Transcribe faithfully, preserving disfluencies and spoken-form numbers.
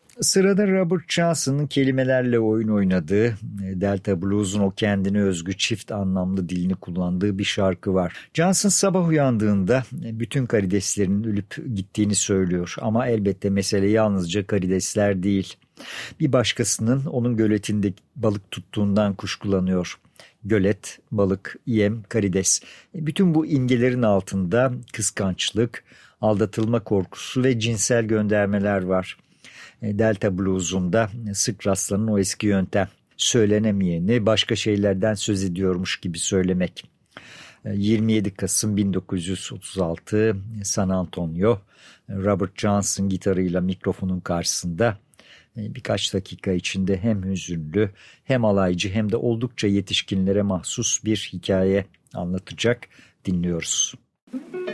Sırada Robert Johnson'ın kelimelerle oyun oynadığı, Delta Blues'un o kendine özgü çift anlamlı dilini kullandığı bir şarkı var. Johnson sabah uyandığında bütün karideslerin ölüp gittiğini söylüyor. Ama elbette mesele yalnızca karidesler değil. Bir başkasının onun göletinde balık tuttuğundan kuşkulanıyor. Gölet, balık, yem, karides. Bütün bu imgelerin altında kıskançlık, aldatılma korkusu ve cinsel göndermeler var. Delta Blues'unda sık rastlanan o eski yöntem. Söylenemeyeni başka şeylerden söz ediyormuş gibi söylemek. yirmi yedi Kasım bin dokuz yüz otuz altı San Antonio, Robert Johnson gitarıyla mikrofonun karşısında birkaç dakika içinde hem hüzünlü hem alaycı hem de oldukça yetişkinlere mahsus bir hikaye anlatacak. Dinliyoruz.